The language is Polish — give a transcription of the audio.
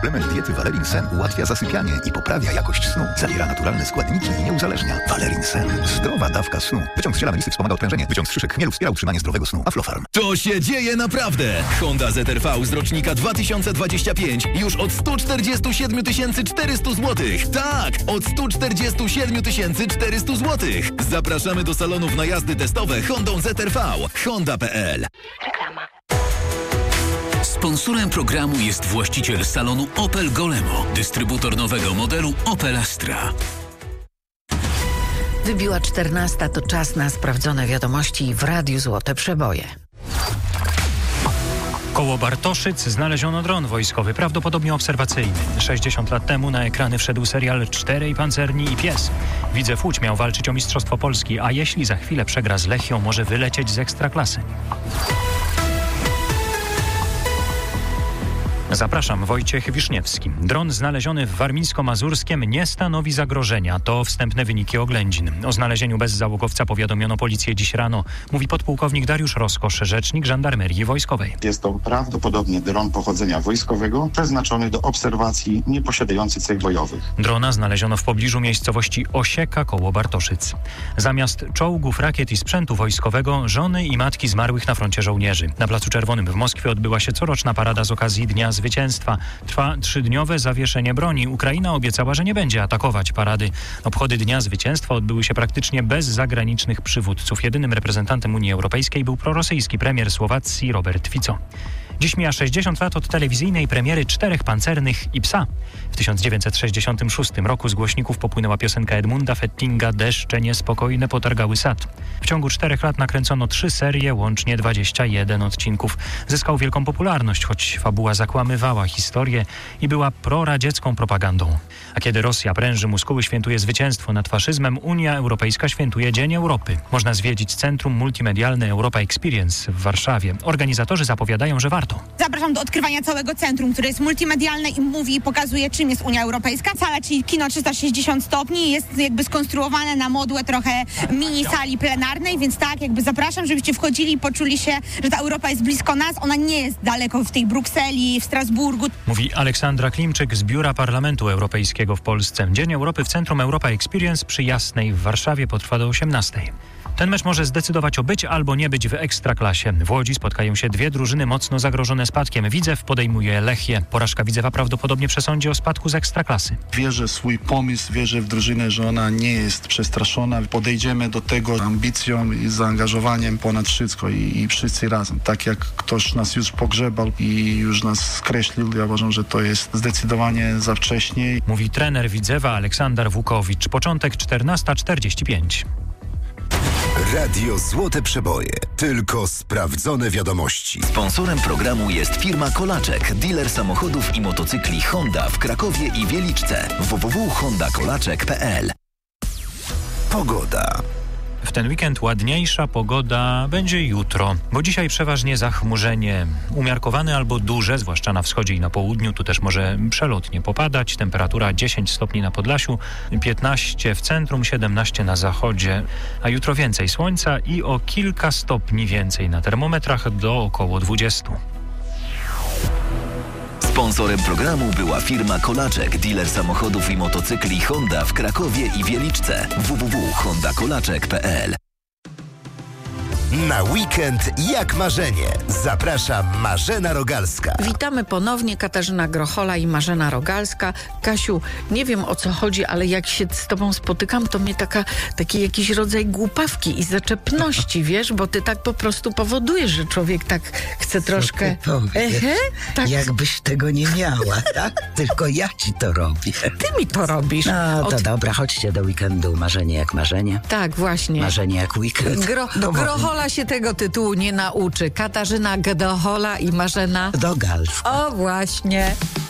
Suplement diety Valerin Sen ułatwia zasypianie i poprawia jakość snu. Zawiera naturalne składniki i nie uzależnia. Valerin Sen. Zdrowa dawka snu. Wyciąg z ziela melisy wspomaga odprężenie. Wyciąg z szyszek chmielu wspiera utrzymanie zdrowego snu. Aflofarm. To się dzieje naprawdę! Honda ZR-V z rocznika 2025 już od 147 400 zł. Tak, od 147 400 zł. Zapraszamy do salonów na jazdy testowe Hondą ZR-V. Honda.pl. Reklama. Sponsorem programu jest właściciel salonu Opel Golemo, dystrybutor nowego modelu Opel Astra. Wybiła 14, to czas na sprawdzone wiadomości w Radiu Złote Przeboje. Koło Bartoszyc znaleziono dron wojskowy, prawdopodobnie obserwacyjny. 60 lat temu na ekrany wszedł serial Czterej pancerni i pies. Widzew Łódź miał walczyć o Mistrzostwo Polski, a jeśli za chwilę przegra z Lechią, może wylecieć z Ekstraklasy. Zapraszam, Wojciech Wiszniewski. Dron znaleziony w Warmińsko-Mazurskiem nie stanowi zagrożenia. To wstępne wyniki oględzin. O znalezieniu bezzałogowca powiadomiono policję dziś rano. Mówi podpułkownik Dariusz Roskosz, rzecznik Żandarmerii Wojskowej. Jest to prawdopodobnie dron pochodzenia wojskowego, przeznaczony do obserwacji, nieposiadający cech bojowych. Drona znaleziono w pobliżu miejscowości Osieka koło Bartoszyc. Zamiast czołgów, rakiet i sprzętu wojskowego, żony i matki zmarłych na froncie żołnierzy. Na Placu Czerwonym w Moskwie odbyła się coroczna parada z okazji Dnia Zwycięstwa. Trwa 3-dniowe zawieszenie broni. Ukraina obiecała, że nie będzie atakować parady. Obchody Dnia Zwycięstwa odbyły się praktycznie bez zagranicznych przywódców. Jedynym reprezentantem Unii Europejskiej był prorosyjski premier Słowacji Robert Fico. Dziś mija 60 lat od telewizyjnej premiery Czterech pancernych i psa. W 1966 roku z głośników popłynęła piosenka Edmunda Fettinga Deszcze niespokojne potargały sad. W ciągu 4 lat nakręcono 3 serie, łącznie 21 odcinków. Zyskał wielką popularność, choć fabuła zakłamywała historię i była proradziecką propagandą. A kiedy Rosja pręży muskuły, świętuje zwycięstwo nad faszyzmem, Unia Europejska świętuje Dzień Europy. Można zwiedzić Centrum Multimedialne Europa Experience w Warszawie. Organizatorzy zapowiadają, że warto. Zapraszam do odkrywania całego centrum, które jest multimedialne i mówi i pokazuje, czym jest Unia Europejska. Sala, czyli kino 360 stopni, jest jakby skonstruowane na modłę trochę mini sali plenarnej, więc tak, jakby zapraszam, żebyście wchodzili i poczuli się, że ta Europa jest blisko nas. Ona nie jest daleko w tej Brukseli, w Strasburgu. Mówi Aleksandra Klimczyk z Biura Parlamentu Europejskiego w Polsce. Dzień Europy w Centrum Europa Experience przy Jasnej w Warszawie potrwa do 18. Ten mecz może zdecydować o być albo nie być w Ekstraklasie. W Łodzi spotkają się 2 drużyny mocno zagrożone spadkiem. Widzew podejmuje Lechię. Porażka Widzewa prawdopodobnie przesądzi o spadku z Ekstraklasy. Wierzę w swój pomysł, wierzę w drużynę, że ona nie jest przestraszona. Podejdziemy do tego ambicją i zaangażowaniem ponad wszystko i wszyscy razem. Tak jak ktoś nas już pogrzebał i już nas skreślił, ja uważam, że to jest zdecydowanie za wcześnie. Mówi trener Widzewa Aleksander Wukowicz. Początek 14:45. Radio Złote Przeboje. Tylko sprawdzone wiadomości. Sponsorem programu jest firma Kolaczek, dealer samochodów i motocykli Honda w Krakowie i Wieliczce. www.hondakolaczek.pl. Pogoda. W ten weekend ładniejsza pogoda będzie jutro, bo dzisiaj przeważnie zachmurzenie umiarkowane albo duże, zwłaszcza na wschodzie i na południu. Tu też może przelotnie popadać. Temperatura 10 stopni na Podlasiu, 15 w centrum, 17 na zachodzie. A jutro więcej słońca i o kilka stopni więcej na termometrach, do około 20. Sponsorem programu była firma Kolaczek, dealer samochodów i motocykli Honda w Krakowie i Wieliczce. www.hondakolaczek.pl. Na weekend jak marzenie. Zaprasza Marzena Rogalska. Witamy ponownie, Katarzyna Grochola i Marzena Rogalska. Kasiu, nie wiem o co chodzi, ale jak się z tobą spotykam, to mnie taki jakiś rodzaj głupawki i zaczepności, wiesz, bo ty tak po prostu powodujesz, że człowiek tak chce troszkę... Tak. Jakbyś tego nie miała, tak? Tylko ja ci to robię. Ty mi to robisz. No to dobra, chodźcie do weekendu. Marzenie jak marzenie. Tak, właśnie. Marzenie jak weekend. Grochola się tego tytułu nie nauczy. Katarzyna Grochola i Marzena Rogalska. O, właśnie.